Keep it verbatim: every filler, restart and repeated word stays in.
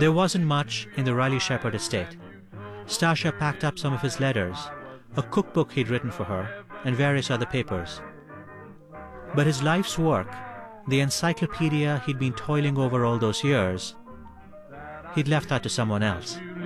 There wasn't much in the Riley Shepard estate. Stasha packed up some of his letters, a cookbook he'd written for her, and various other papers. But his life's work, the encyclopedia he'd been toiling over all those years, he'd left that to someone else.